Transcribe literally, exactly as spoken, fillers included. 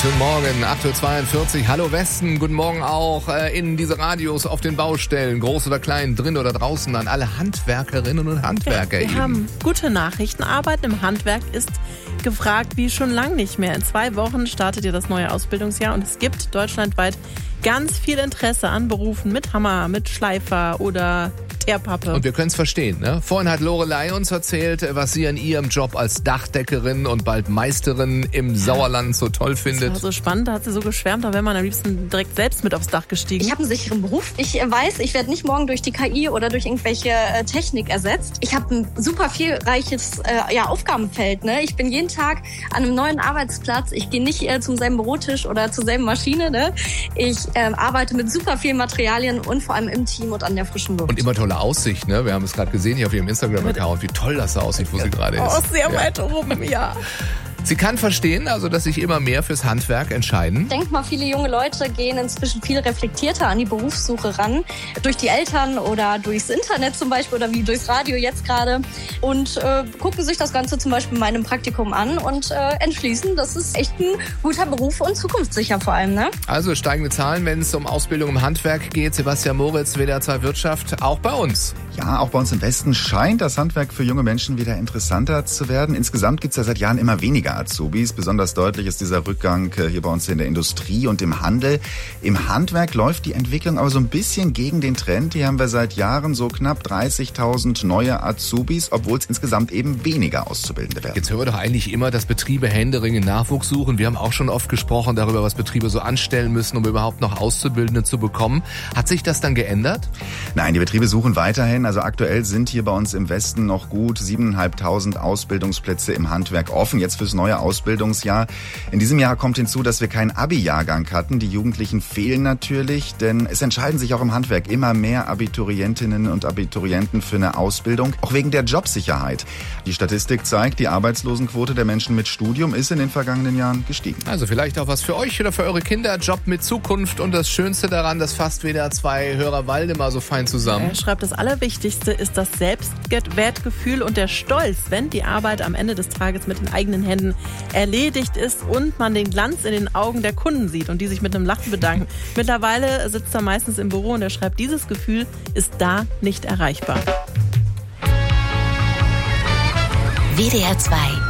Guten Morgen, acht Uhr zweiundvierzig. Hallo Westen, guten Morgen auch äh, in diese Radios auf den Baustellen, groß oder klein, drin oder draußen, an alle Handwerkerinnen und Handwerker. Ja, wir eben. haben gute Nachrichten. Arbeiten im Handwerk ist gefragt wie schon lang nicht mehr. In zwei Wochen startet ja das neue Ausbildungsjahr und es gibt deutschlandweit ganz viel Interesse an Berufen mit Hammer, mit Schleifer oder Teerpappe. Und wir können es verstehen, ne? Vorhin hat Lorelei uns erzählt, was sie an ihrem Job als Dachdeckerin und bald Meisterin im Sauerland so toll findet. Das war so spannend, da hat sie so geschwärmt, da wäre man am liebsten direkt selbst mit aufs Dach gestiegen. Ich habe einen sicheren Beruf. Ich weiß, ich werde nicht morgen durch die K I oder durch irgendwelche äh, Technik ersetzt. Ich habe ein super vielreiches äh, ja, Aufgabenfeld. Ne? Ich bin jeden Tag an einem neuen Arbeitsplatz. Ich gehe nicht äh, zum selben Bürotisch oder zur selben Maschine. Ne? Ich äh, arbeite mit super vielen Materialien und vor allem im Team und an der frischen Luft. Und immer tolle Aussicht, ne? Wir haben es gerade gesehen hier auf ihrem Instagram-Account, wie toll das da aussieht, wo sie gerade ist. Oh, sehr ja. weit oben, ja. Sie kann verstehen, also dass sich immer mehr fürs Handwerk entscheiden. Ich denke mal, viele junge Leute gehen inzwischen viel reflektierter an die Berufssuche ran. Durch die Eltern oder durchs Internet zum Beispiel oder wie durchs Radio jetzt gerade. Und äh, gucken sich das Ganze zum Beispiel in meinem Praktikum an und äh, entschließen, das ist echt ein guter Beruf und zukunftssicher vor allem. Ne? Also steigende Zahlen, wenn es um Ausbildung im Handwerk geht. Sebastian Moritz, W D R zwei Wirtschaft, auch bei uns. Ja, auch bei uns im Westen scheint das Handwerk für junge Menschen wieder interessanter zu werden. Insgesamt gibt es ja seit Jahren immer weniger Azubis. Besonders deutlich ist dieser Rückgang hier bei uns in der Industrie und im Handel. Im Handwerk läuft die Entwicklung aber so ein bisschen gegen den Trend. Hier haben wir seit Jahren so knapp dreißigtausend neue Azubis, obwohl es insgesamt eben weniger Auszubildende werden. Jetzt hören wir doch eigentlich immer, dass Betriebe händeringend Nachwuchs suchen. Wir haben auch schon oft gesprochen darüber, was Betriebe so anstellen müssen, um überhaupt noch Auszubildende zu bekommen. Hat sich das dann geändert? Nein, die Betriebe suchen weiterhin. Also aktuell sind hier bei uns im Westen noch gut siebeneinhalbtausend Ausbildungsplätze im Handwerk offen, jetzt fürs neue Ausbildungsjahr. In diesem Jahr kommt hinzu, dass wir keinen Abi-Jahrgang hatten. Die Jugendlichen fehlen natürlich, denn es entscheiden sich auch im Handwerk immer mehr Abiturientinnen und Abiturienten für eine Ausbildung, auch wegen der Jobsicherheit. Die Statistik zeigt, die Arbeitslosenquote der Menschen mit Studium ist in den vergangenen Jahren gestiegen. Also vielleicht auch was für euch oder für eure Kinder. Job mit Zukunft und das Schönste daran, das fasst W D R zwei Hörer Waldemar so fein zusammen. Er schreibt, das Allerwichtigste ist das Selbstwertgefühl und der Stolz, wenn die Arbeit am Ende des Tages mit den eigenen Händen erledigt ist und man den Glanz in den Augen der Kunden sieht und die sich mit einem Lachen bedanken. Mittlerweile sitzt er meistens im Büro und er schreibt, dieses Gefühl ist da nicht erreichbar. W D R zwei